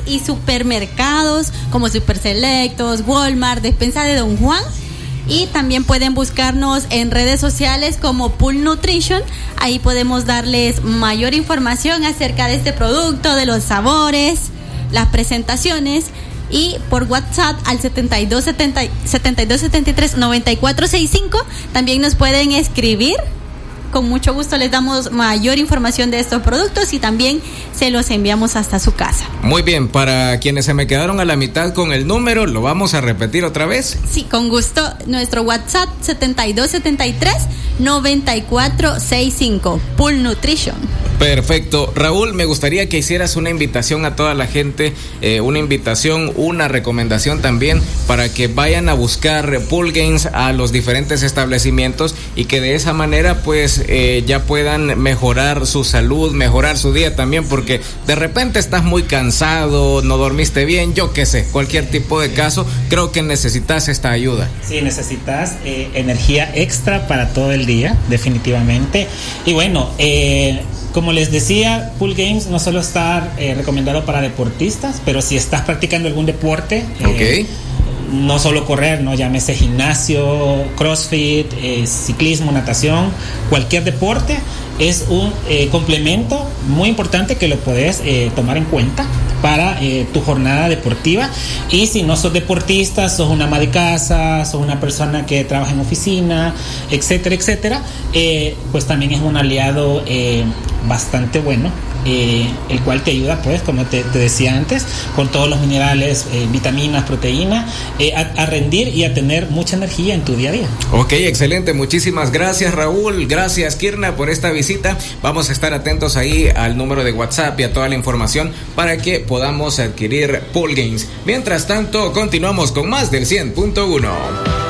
y supermercados como Super Selectos, Walmart, Despensa de Don Juan. Y también pueden buscarnos en redes sociales como Pool Nutrition. Ahí podemos darles mayor información acerca de este producto, de los sabores, las presentaciones. Y por WhatsApp al 7273-9465 también nos pueden escribir. Con mucho gusto les damos mayor información de estos productos y también se los enviamos hasta su casa. Muy bien, para quienes se me quedaron a la mitad con el número, ¿lo vamos a repetir otra vez? Sí, con gusto. Nuestro WhatsApp 7273-9465, Pool Nutrition. Perfecto. Raúl, me gustaría que hicieras una invitación a toda la gente, una recomendación también para que vayan a buscar Pool Games a los diferentes establecimientos y que de esa manera pues ya puedan mejorar su salud, mejorar su día también, porque de repente estás muy cansado, no dormiste bien, yo qué sé, cualquier tipo de caso, creo que necesitas esta ayuda. Sí, necesitas energía extra para todo el día, definitivamente. Y bueno, como les decía, Pool Games no solo está recomendado para deportistas, pero si estás practicando algún deporte, no solo correr, no llámese gimnasio, crossfit, ciclismo, natación, cualquier deporte, es un complemento muy importante que lo puedes tomar en cuenta para tu jornada deportiva. Y si no sos deportista, sos una ama de casa, sos una persona que trabaja en oficina, etcétera, etcétera, pues también es un aliado bastante bueno, el cual te ayuda, pues, como te decía antes, con todos los minerales, vitaminas, proteínas, a rendir y a tener mucha energía en tu día a día. Ok, excelente, muchísimas gracias Raúl, gracias Kirna por esta visita. Vamos a estar atentos ahí al número de WhatsApp y a toda la información para que podamos adquirir Pool Games. Mientras tanto, continuamos con más del 100.1.